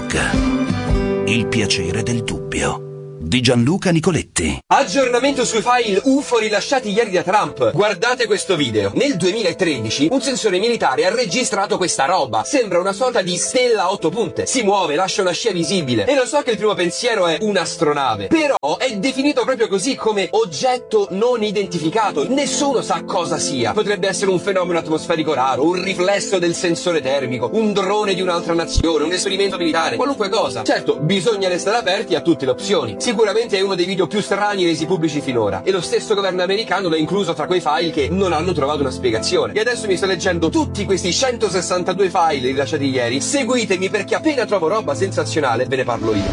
Talk. Il piacere del dubbio. Di Gianluca Nicoletti. Aggiornamento sui file UFO rilasciati ieri da Trump. Guardate questo video. Nel 2013 un sensore militare ha registrato questa roba. Sembra una sorta di stella a 8 punte. Si muove, lascia una scia visibile. E lo so che il primo pensiero è un'astronave, però è definito proprio così, come oggetto non identificato. Nessuno sa cosa sia. Potrebbe essere un fenomeno atmosferico raro, un riflesso del sensore termico, un drone di un'altra nazione, un esperimento militare, qualunque cosa. Certo, bisogna restare aperti a tutte le opzioni. Sicuramente è uno dei video più strani resi pubblici finora, e lo stesso governo americano l'ha incluso tra quei file che non hanno trovato una spiegazione. E adesso mi sto leggendo tutti questi 162 file rilasciati ieri. Seguitemi, perché appena trovo roba sensazionale ve ne parlo io.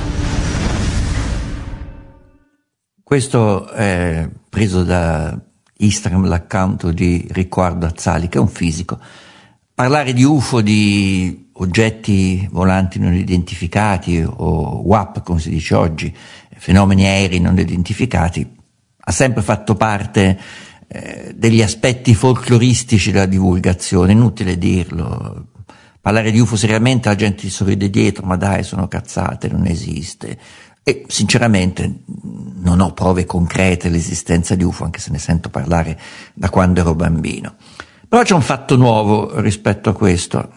Questo è preso da Instagram, l'account di Riccardo Azzali, che è un fisico. Parlare di UFO, di oggetti volanti non identificati, o WAP come si dice oggi, fenomeni aerei non identificati, ha sempre fatto parte degli aspetti folcloristici della divulgazione. Inutile dirlo. Parlare di UFO seriamente, la gente ti sorride dietro: ma dai, sono cazzate, non esiste. E sinceramente non ho prove concrete dell'esistenza di UFO, anche se ne sento parlare da quando ero bambino. Però c'è un fatto nuovo rispetto a questo.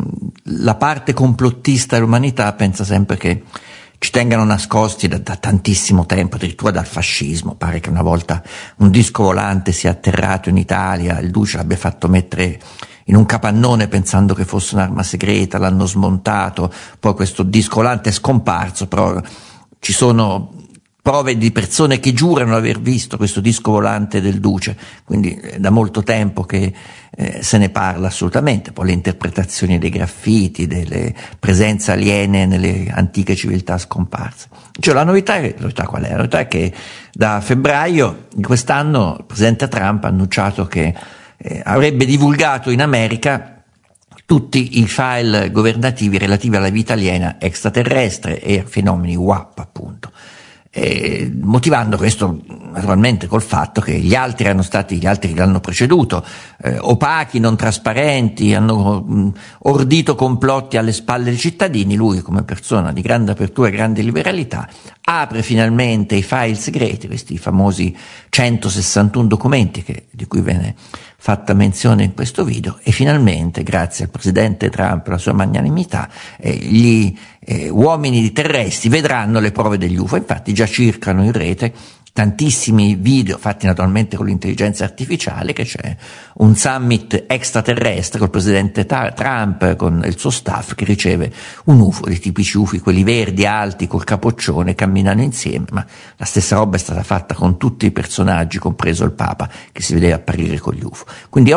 La parte complottista dell'umanità pensa sempre che ci tengano nascosti da tantissimo tempo, addirittura dal fascismo. Pare che una volta un disco volante sia atterrato in Italia, il duce l'abbia fatto mettere in un capannone pensando che fosse un'arma segreta, l'hanno smontato, poi questo disco volante è scomparso, però ci sono prove di persone che giurano di aver visto questo disco volante del duce, quindi è da molto tempo che se ne parla assolutamente. Poi le interpretazioni dei graffiti, delle presenze aliene nelle antiche civiltà scomparse. Cioè la novità qual è? La novità è che da febbraio di quest'anno il presidente Trump ha annunciato che avrebbe divulgato in America tutti i file governativi relativi alla vita aliena extraterrestre e fenomeni WAP, appunto. Motivando questo naturalmente col fatto che gli altri che l'hanno preceduto, opachi, non trasparenti, hanno ordito complotti alle spalle dei cittadini. Lui, come persona di grande apertura e grande liberalità, apre finalmente i file segreti, questi famosi 161 documenti di cui viene fatta menzione in questo video, e finalmente, grazie al presidente Trump e alla sua magnanimità, gli uomini terrestri vedranno le prove degli UFO. Infatti già circolano in rete tantissimi video fatti naturalmente con l'intelligenza artificiale, che c'è un summit extraterrestre col presidente Trump con il suo staff che riceve un UFO, dei tipici UFO, quelli verdi alti col capoccione, camminano insieme. Ma la stessa roba è stata fatta con tutti i personaggi, compreso il Papa, che si vedeva apparire con gli UFO. Quindi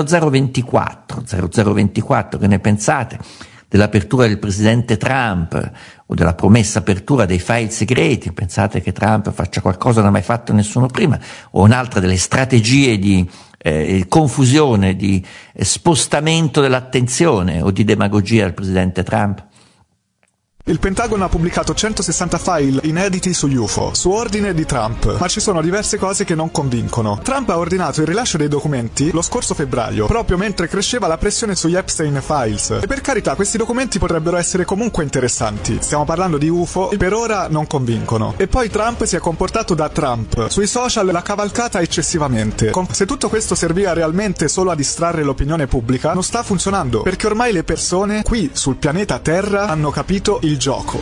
80024, che ne pensate dell'apertura del presidente Trump o della promessa apertura dei file segreti? Pensate che Trump faccia qualcosa che non ha mai fatto nessuno prima, o un'altra delle strategie di confusione, di spostamento dell'attenzione o di demagogia del presidente Trump? Il Pentagono ha pubblicato 160 file inediti sugli UFO, su ordine di Trump, ma ci sono diverse cose che non convincono. Trump ha ordinato il rilascio dei documenti lo scorso febbraio, proprio mentre cresceva la pressione sugli Epstein Files. E per carità, questi documenti potrebbero essere comunque interessanti. Stiamo parlando di UFO e per ora non convincono. E poi Trump si è comportato da Trump. Sui social l'ha cavalcata eccessivamente. Se tutto questo serviva realmente solo a distrarre l'opinione pubblica, non sta funzionando, perché ormai le persone qui sul pianeta Terra hanno capito il gioco.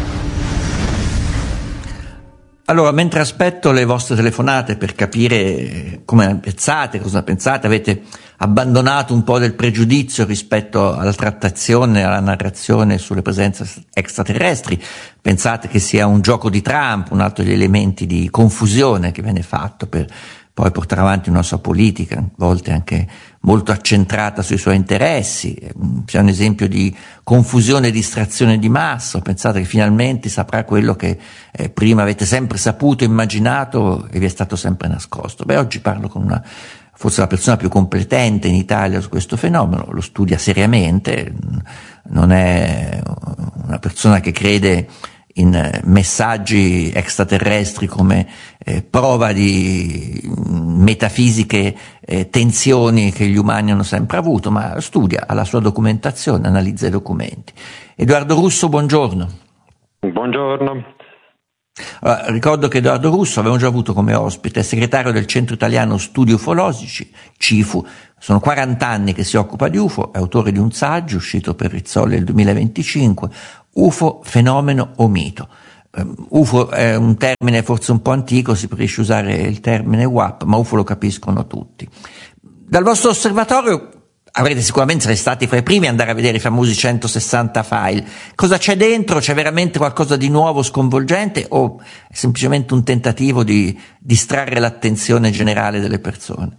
Allora, mentre aspetto le vostre telefonate per capire come pensate, cosa pensate, avete abbandonato un po' del pregiudizio rispetto alla trattazione, alla narrazione sulle presenze extraterrestri, pensate che sia un gioco di Trump, un altro degli elementi di confusione che viene fatto per poi portare avanti una sua politica, a volte anche molto accentrata sui suoi interessi. C'è un esempio di confusione e distrazione di massa. Pensate che finalmente saprà quello che prima avete sempre saputo, immaginato e vi è stato sempre nascosto. Oggi parlo con forse la persona più competente in Italia su questo fenomeno, lo studia seriamente, non è una persona che crede in messaggi extraterrestri come prova di metafisiche tensioni che gli umani hanno sempre avuto, ma studia, ha la sua documentazione, analizza i documenti. Edoardo Russo, buongiorno. Buongiorno. Allora, ricordo che Edoardo Russo avevamo già avuto come ospite, è segretario del Centro Italiano Studi Ufologici, CIFU. Sono 40 anni che si occupa di UFO, è autore di un saggio uscito per Rizzoli nel 2025, UFO, fenomeno o mito. UFO è un termine forse un po' antico, si preferisce usare il termine WAP, ma UFO lo capiscono tutti. Dal vostro osservatorio avrete sicuramente, sarete stati fra i primi a andare a vedere i famosi 160 file. Cosa c'è dentro? C'è veramente qualcosa di nuovo, sconvolgente, o è semplicemente un tentativo di distrarre l'attenzione generale delle persone?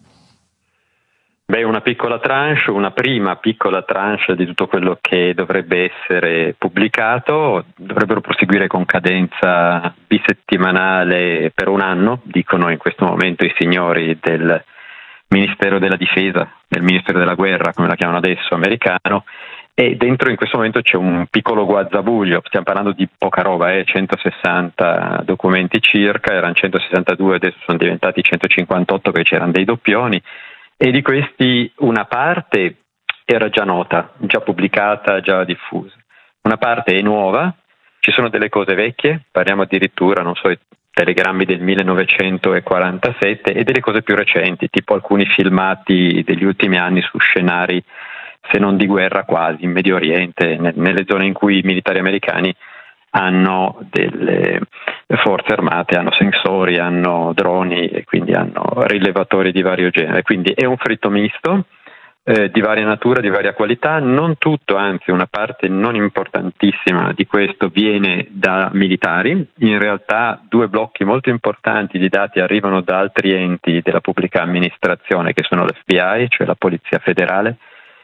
Una piccola tranche, una prima piccola tranche di tutto quello che dovrebbe essere pubblicato. Dovrebbero proseguire con cadenza bisettimanale per un anno, dicono in questo momento i signori del Ministero della Difesa, del Ministero della Guerra, come la chiamano adesso, americano, e dentro in questo momento c'è un piccolo guazzabuglio. Stiamo parlando di poca roba, 160 documenti circa, erano 162, adesso sono diventati 158 perché c'erano dei doppioni, e di questi una parte era già nota, già pubblicata, già diffusa. Una parte è nuova, ci sono delle cose vecchie, parliamo addirittura, non so, telegrammi del 1947, e delle cose più recenti, tipo alcuni filmati degli ultimi anni su scenari, se non di guerra quasi, in Medio Oriente, nelle zone in cui i militari americani hanno delle forze armate, hanno sensori, hanno droni e quindi hanno rilevatori di vario genere. Quindi è un fritto misto di varia natura, di varia qualità. Non tutto, anzi una parte non importantissima di questo viene da militari. In realtà 2 blocchi molto importanti di dati arrivano da altri enti della pubblica amministrazione, che sono l'FBI, cioè la Polizia Federale,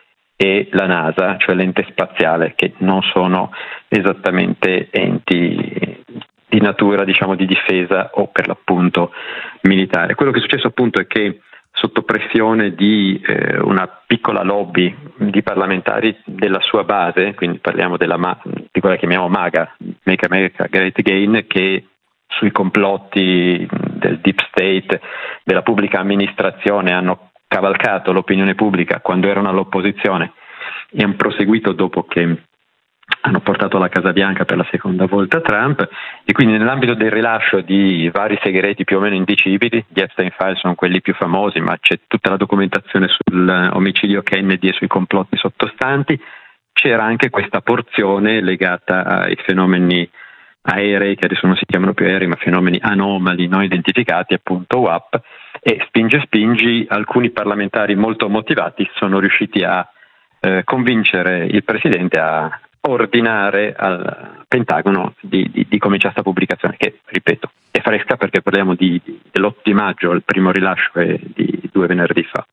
e la NASA, cioè l'ente spaziale, che non sono esattamente enti di natura, diciamo, di difesa o per l'appunto militare. Quello che è successo appunto è che sotto pressione di una piccola lobby di parlamentari della sua base, quindi parliamo di quella che chiamiamo MAGA, Make America Great Again, che sui complotti del deep state, della pubblica amministrazione hanno cavalcato l'opinione pubblica quando erano all'opposizione e hanno proseguito dopo che hanno portato alla Casa Bianca per la seconda volta Trump, e quindi nell'ambito del rilascio di vari segreti più o meno indicibili, gli Epstein Files sono quelli più famosi, ma c'è tutta la documentazione sull'omicidio Kennedy e sui complotti sottostanti, c'era anche questa porzione legata ai fenomeni aerei, che adesso non si chiamano più aerei ma fenomeni anomali non identificati, appunto WAP, e spingi alcuni parlamentari molto motivati sono riusciti a convincere il presidente a ordinare al Pentagono di cominciare questa pubblicazione, che ripeto è fresca perché parliamo dell'8 maggio, il primo rilascio è di 2 venerdì fa.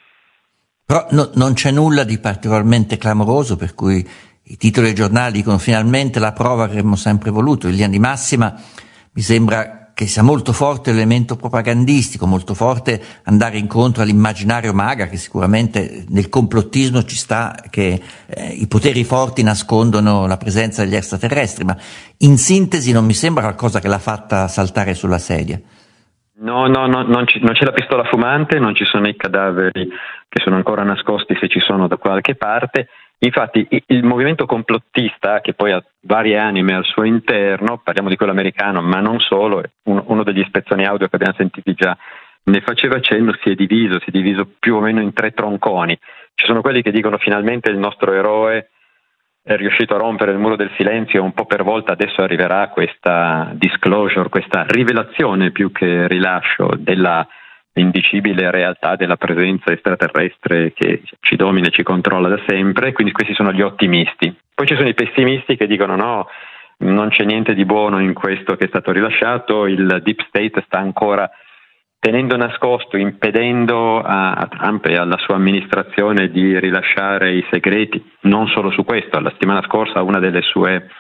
Però non c'è nulla di particolarmente clamoroso, per cui i titoli dei giornali dicono finalmente la prova che avremmo sempre voluto. In linea di massima mi sembra che sia molto forte l'elemento propagandistico, molto forte andare incontro all'immaginario MAGA, che sicuramente nel complottismo ci sta, che i poteri forti nascondono la presenza degli extraterrestri, ma in sintesi non mi sembra qualcosa che l'ha fatta saltare sulla sedia. No, non c'è la pistola fumante, non ci sono i cadaveri che sono ancora nascosti, se ci sono da qualche parte. Infatti il movimento complottista, che poi ha varie anime al suo interno, parliamo di quello americano ma non solo, uno degli spezzoni audio che abbiamo sentiti già ne faceva cenno, si è diviso più o meno in 3 tronconi. Ci sono quelli che dicono finalmente il nostro eroe è riuscito a rompere il muro del silenzio, un po' per volta adesso arriverà questa disclosure, questa rivelazione più che rilascio della indicibile realtà della presenza extraterrestre che ci domina e ci controlla da sempre. Quindi questi sono gli ottimisti. Poi ci sono i pessimisti che dicono no, non c'è niente di buono in questo che è stato rilasciato, il deep state sta ancora tenendo nascosto, impedendo a Trump e alla sua amministrazione di rilasciare i segreti. Non solo su questo, la settimana scorsa una delle sue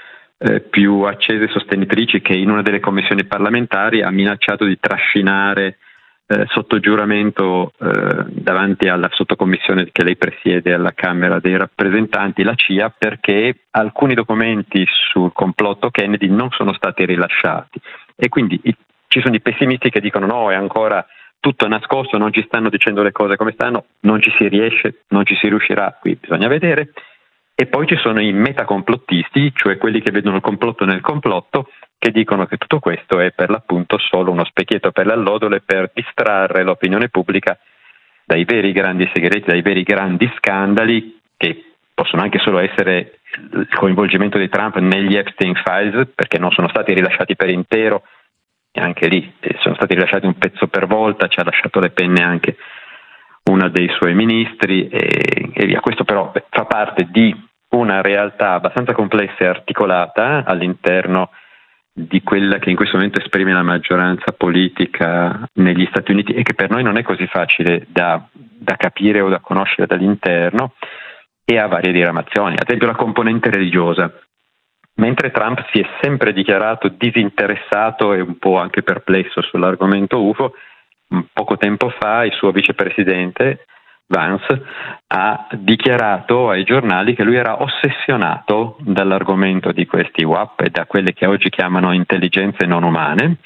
più accese sostenitrici, che in una delle commissioni parlamentari ha minacciato di trascinare sotto giuramento davanti alla sottocommissione che lei presiede alla Camera dei Rappresentanti, la CIA, perché alcuni documenti sul complotto Kennedy non sono stati rilasciati, e quindi ci sono i pessimisti che dicono no, è ancora tutto nascosto, non ci stanno dicendo le cose come stanno, non ci si riuscirà, qui bisogna vedere. E poi ci sono i metacomplotisti, cioè quelli che vedono il complotto nel complotto, che dicono che tutto questo è per l'appunto solo uno specchietto per le allodole per distrarre l'opinione pubblica dai veri grandi segreti, dai veri grandi scandali, che possono anche solo essere il coinvolgimento di Trump negli Epstein Files, perché non sono stati rilasciati per intero, e anche lì sono stati rilasciati un pezzo per volta, ci ha lasciato le penne anche uno dei suoi ministri e via. Questo però fa parte di una realtà abbastanza complessa e articolata all'interno di quella che in questo momento esprime la maggioranza politica negli Stati Uniti e che per noi non è così facile da capire o da conoscere dall'interno, e ha varie diramazioni. Ad esempio la componente religiosa. Mentre Trump si è sempre dichiarato disinteressato e un po' anche perplesso sull'argomento UFO, poco tempo fa il suo vicepresidente Vance ha dichiarato ai giornali che lui era ossessionato dall'argomento di questi UAP e da quelle che oggi chiamano intelligenze non umane,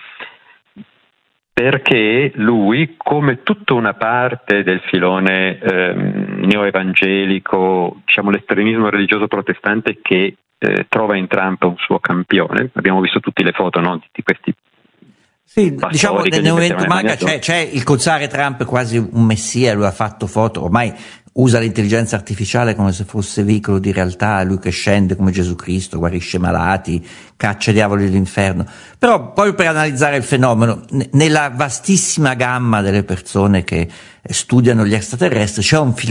perché lui, come tutta una parte del filone neoevangelico, diciamo l'estremismo religioso protestante che trova in Trump un suo campione, abbiamo visto tutte le foto, no, di questi. Sì, diciamo nel momento MAGA c'è il cozzare Trump quasi un messia, lui ha fatto foto, ormai usa l'intelligenza artificiale come se fosse veicolo di realtà, lui che scende come Gesù Cristo, guarisce malati, caccia i diavoli dell'inferno. Però poi per analizzare il fenomeno, nella vastissima gamma delle persone che studiano gli extraterrestri c'è un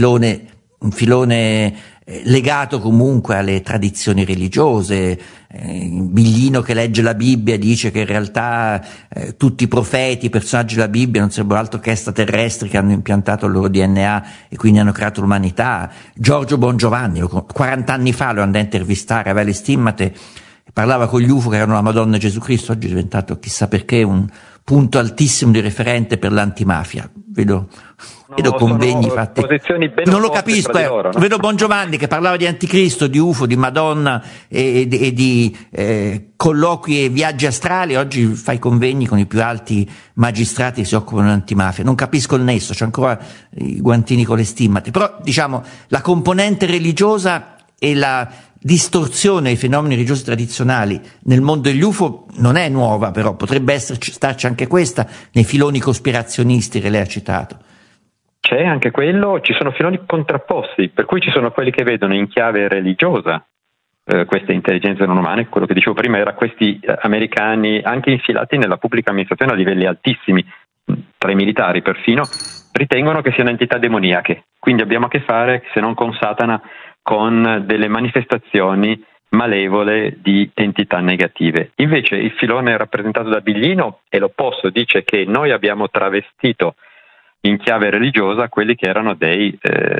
filone legato comunque alle tradizioni religiose. Biglino che legge la Bibbia dice che in realtà tutti i profeti, i personaggi della Bibbia non sarebbero altro che extraterrestri che hanno impiantato il loro DNA e quindi hanno creato l'umanità. Giorgio Bongiovanni, 40 anni fa lo andò a intervistare, aveva le stimmate, parlava con gli UFO che erano la Madonna e Gesù Cristo, oggi è diventato chissà perché un punto altissimo di referente per l'antimafia. Vedo convegni fatti, non lo capisco, loro, no? Vedo Bongiovanni che parlava di anticristo, di UFO, di Madonna e di colloqui e viaggi astrali, oggi fa i convegni con i più alti magistrati che si occupano di antimafia. Non capisco il nesso, c'è ancora i guantini con le stimmate, però diciamo la componente religiosa e la distorsione dei fenomeni religiosi tradizionali nel mondo degli UFO non è nuova, però potrebbe starci anche questa nei filoni cospirazionisti che lei ha citato. C'è anche quello, ci sono filoni contrapposti, per cui ci sono quelli che vedono in chiave religiosa queste intelligenze non umane, quello che dicevo prima era questi americani anche infilati nella pubblica amministrazione a livelli altissimi, tra i militari perfino, ritengono che siano entità demoniache, quindi abbiamo a che fare, se non con Satana, con delle manifestazioni malevole di entità negative. Invece il filone rappresentato da Biglino è l'opposto, dice che noi abbiamo travestito in chiave religiosa quelli che erano degli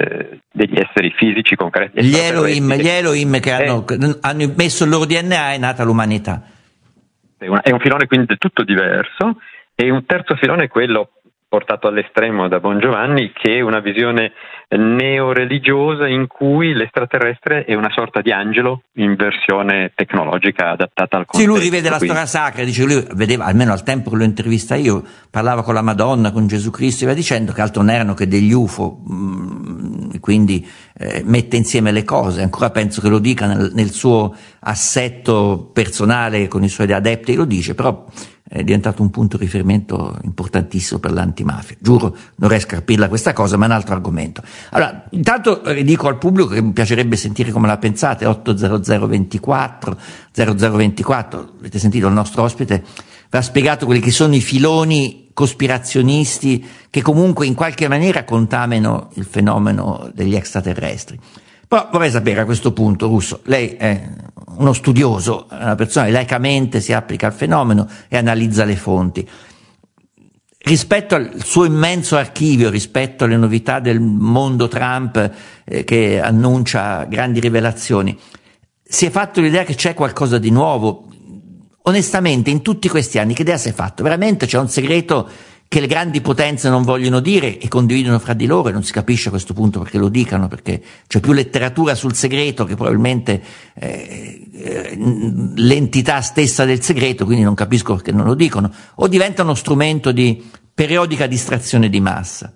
esseri fisici concreti. Gli Elohim che hanno messo il loro DNA, è nata l'umanità. È un filone quindi del tutto diverso, e un terzo filone è quello portato all'estremo da Bongiovanni, che è una visione neoreligiosa in cui l'estraterrestre è una sorta di angelo in versione tecnologica adattata al contesto. Sì, lui rivede la storia sacra, dice, lui vedeva, almeno al tempo che lo intervista io, parlava con la Madonna, con Gesù Cristo, e va dicendo che altro non erano che degli UFO, quindi mette insieme le cose. Ancora penso che lo dica nel suo assetto personale con i suoi adepti, lo dice, però è diventato un punto di riferimento importantissimo per l'antimafia. Giuro, non riesco a capirla questa cosa, ma è un altro argomento. Allora, intanto dico al pubblico che mi piacerebbe sentire come la pensate, 80024 0024, avete sentito il nostro ospite, vi ha spiegato quelli che sono i filoni cospirazionisti che comunque in qualche maniera contaminano il fenomeno degli extraterrestri. Però vorrei sapere a questo punto, Russo, lei è uno studioso, una persona che laicamente si applica al fenomeno e analizza le fonti. Rispetto al suo immenso archivio, rispetto alle novità del mondo Trump che annuncia grandi rivelazioni, si è fatto l'idea che c'è qualcosa di nuovo? Onestamente, in tutti questi anni, che idea si è fatto? Veramente c'è un segreto che le grandi potenze non vogliono dire e condividono fra di loro, e non si capisce a questo punto perché lo dicano, perché c'è più letteratura sul segreto che probabilmente l'entità stessa del segreto, quindi non capisco perché non lo dicono, o diventa uno strumento di periodica distrazione di massa?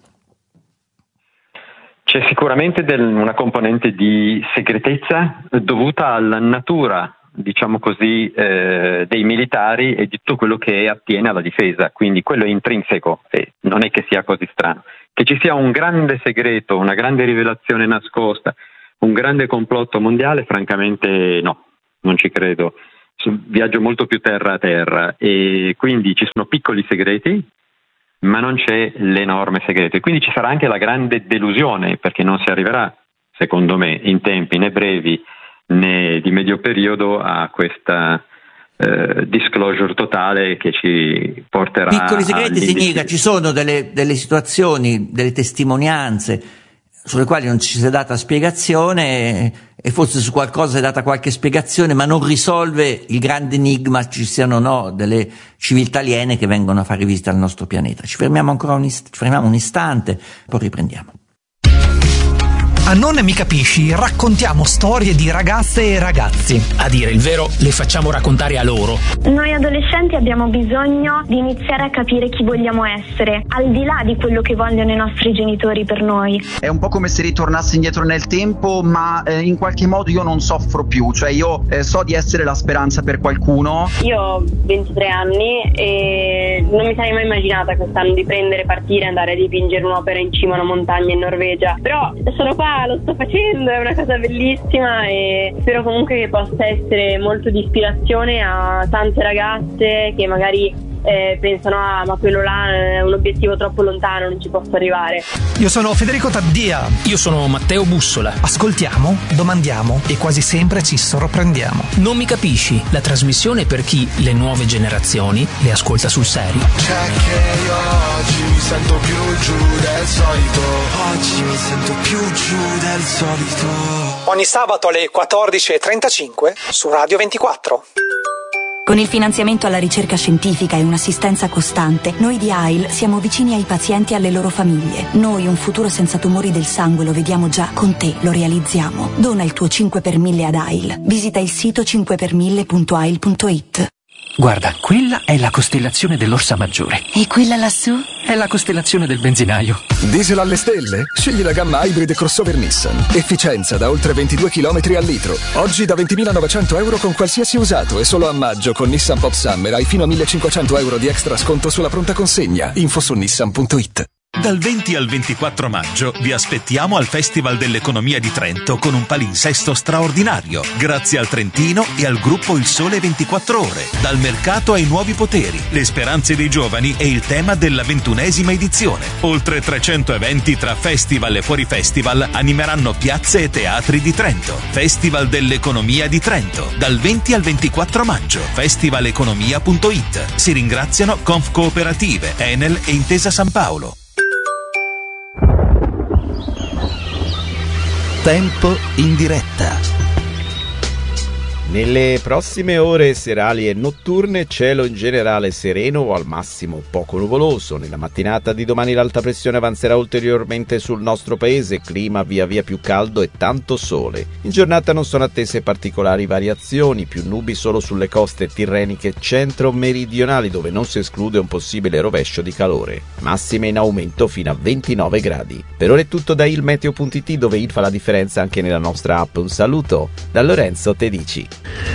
C'è sicuramente una componente di segretezza dovuta alla natura, diciamo così, dei militari e di tutto quello che attiene alla difesa, quindi quello è intrinseco e non è che sia così strano. Che ci sia un grande segreto, una grande rivelazione nascosta, un grande complotto mondiale, francamente no, non ci credo. Viaggio molto più terra a terra e quindi ci sono piccoli segreti, ma non c'è l'enorme segreto, e quindi ci sarà anche la grande delusione, perché non si arriverà, secondo me, in tempi né brevi né di medio periodo a questa disclosure totale che ci porterà. Piccoli segreti significa ci sono delle situazioni, delle testimonianze sulle quali non ci si è data spiegazione, e forse su qualcosa è data qualche spiegazione, ma non risolve il grande enigma, ci siano o no delle civiltà aliene che vengono a fare visita al nostro pianeta. Ci fermiamo ancora un istante, poi riprendiamo. A Non mi capisci raccontiamo storie di ragazze e ragazzi. A dire il vero, le facciamo raccontare a loro. Noi adolescenti abbiamo bisogno di iniziare a capire chi vogliamo essere, al di là di quello che vogliono i nostri genitori per noi. È un po' come se ritornassi indietro nel tempo, ma in qualche modo io non soffro più, cioè io so di essere la speranza per qualcuno. Io ho 23 anni e non mi sarei mai immaginata quest'anno di partire e andare a dipingere un'opera in cima a una montagna in Norvegia, però sono qua, lo sto facendo, è una cosa bellissima e spero comunque che possa essere molto di ispirazione a tante ragazze che magari pensano ma quello là è un obiettivo troppo lontano, non ci posso arrivare. Io sono Federico Taddia. Io sono Matteo Bussola. Ascoltiamo, domandiamo e quasi sempre ci sorprendiamo. Non mi capisci? La trasmissione per chi le nuove generazioni le ascolta sul serio. C'è che io oggi mi sento più giù del solito. Oggi mi sento più giù del solito. Ogni sabato alle 14:35 su Radio 24. Con il finanziamento alla ricerca scientifica e un'assistenza costante, noi di AIL siamo vicini ai pazienti e alle loro famiglie. Noi un futuro senza tumori del sangue lo vediamo già, con te lo realizziamo. Dona il tuo 5 per 1000 ad AIL. Visita il sito 5per1000.ail.it. Guarda, quella è la costellazione dell'Orsa Maggiore. E quella lassù? È la costellazione del benzinaio. Diesel alle stelle? Scegli la gamma Hybrid crossover Nissan. Efficienza da oltre 22 km al litro. Oggi da 20.900 euro con qualsiasi usato, e solo a maggio con Nissan Pop Summer hai fino a 1.500 euro di extra sconto sulla pronta consegna. Info su nissan.it. Dal 20 al 24 maggio vi aspettiamo al Festival dell'Economia di Trento con un palinsesto straordinario, grazie al Trentino e al gruppo Il Sole 24 Ore. Dal mercato ai nuovi poteri, le speranze dei giovani e il tema della 21ª edizione. Oltre 300 eventi tra festival e fuori festival animeranno piazze e teatri di Trento. Festival dell'Economia di Trento, dal 20 al 24 maggio. Festivaleconomia.it. Si ringraziano Conf Cooperative, Enel e Intesa San Paolo. Tempo in diretta. Nelle prossime ore serali e notturne cielo in generale sereno o al massimo poco nuvoloso. Nella mattinata di domani l'alta pressione avanzerà ulteriormente sul nostro paese, clima via via più caldo e tanto sole. In giornata non sono attese particolari variazioni, più nubi solo sulle coste tirreniche centro-meridionali dove non si esclude un possibile rovescio di calore. Massime in aumento fino a 29 gradi. Per ora è tutto da ilmeteo.it, dove il fa la differenza anche nella nostra app. Un saluto da Lorenzo Tedici.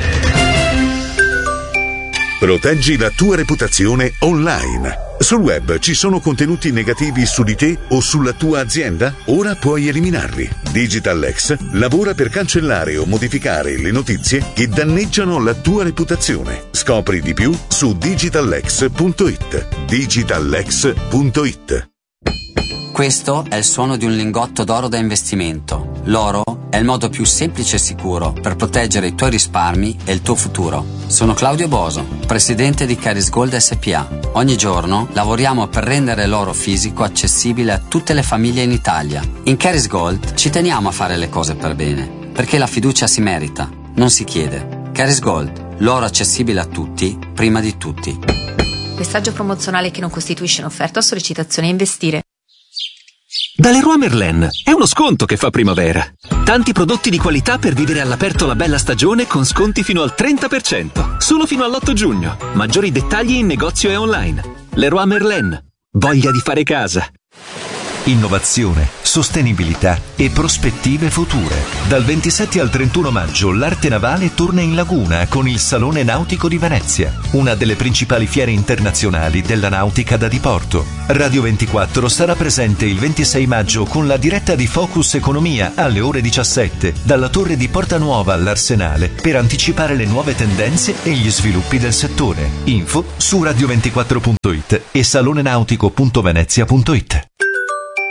Proteggi la tua reputazione online. Sul web ci sono contenuti negativi su di te o sulla tua azienda? Ora puoi eliminarli. DigitalX lavora per cancellare o modificare le notizie che danneggiano la tua reputazione. Scopri di più su digitalx.it. digitalx.it. Questo è il suono di un lingotto d'oro da investimento. L'oro è il modo più semplice e sicuro per proteggere i tuoi risparmi e il tuo futuro. Sono Claudio Boso, presidente di Caris Gold SPA. Ogni giorno lavoriamo per rendere l'oro fisico accessibile a tutte le famiglie in Italia. In Caris Gold ci teniamo a fare le cose per bene, perché la fiducia si merita, non si chiede. Caris Gold, l'oro accessibile a tutti, prima di tutti. Messaggio promozionale che non costituisce un'offerta o sollecitazione a investire. Da Leroy Merlin è uno sconto che fa primavera. Tanti prodotti di qualità per vivere all'aperto la bella stagione con sconti fino al 30%. Solo fino all'8 giugno. Maggiori dettagli in negozio e online. Leroy Merlin. voglia di fare casa. Innovazione, sostenibilità e prospettive future. Dal 27 al 31 maggio l'arte navale torna in laguna con il Salone Nautico di Venezia, una delle principali fiere internazionali della nautica da diporto. Radio 24 sarà presente il 26 maggio con la diretta di Focus Economia alle ore 17 dalla torre di Porta Nuova all'Arsenale per anticipare le nuove tendenze e gli sviluppi del settore. Info su radio24.it e salonenautico.venezia.it.